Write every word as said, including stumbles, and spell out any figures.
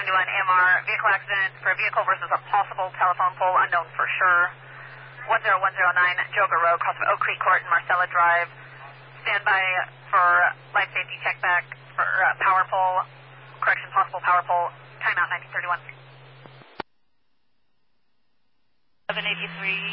one M R, vehicle accident for a vehicle versus a possible telephone pole, unknown for sure. one zero one zero nine, Joker Road, across from Oak Creek Court and Marcella Drive. Stand by for life safety check back for uh, power pole, correction, possible power pole, timeout nineteen thirty-one. seven eighty-three.